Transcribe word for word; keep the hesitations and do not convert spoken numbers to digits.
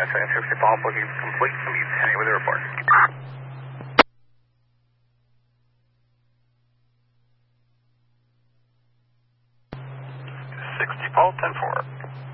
sixty follow-up booking complete. Meet Henny with a report. sixty Paul, ten four.